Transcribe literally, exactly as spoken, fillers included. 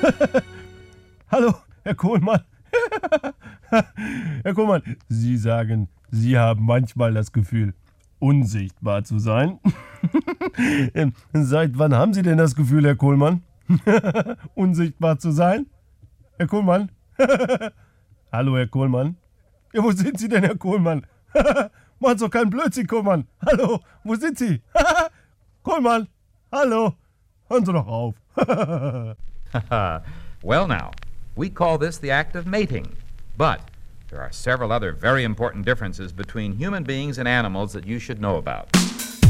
Hallo, Herr Kohlmann. Herr Kohlmann, Sie sagen, Sie haben manchmal das Gefühl, unsichtbar zu sein. Seit wann haben Sie denn das Gefühl, Herr Kohlmann, unsichtbar zu sein? Herr Kohlmann? Hallo, Herr Kohlmann? Ja, wo sind Sie denn, Herr Kohlmann? Machen Sie doch keinen Blödsinn, Kohlmann. Hallo, wo sind Sie? Kohlmann, hallo, hören Sie doch auf. Well now, we call this the act of mating, but there are several other very important differences between human beings and animals that you should know about.